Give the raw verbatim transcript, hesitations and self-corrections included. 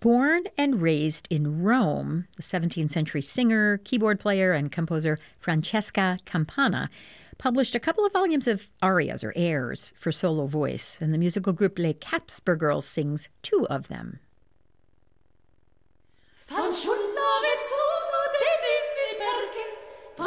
Born and raised in Rome, the seventeenth century singer, keyboard player, and composer Francesca Campana published a couple of volumes of arias or airs for solo voice, and the musical group Les Capsper Girls sings two of them.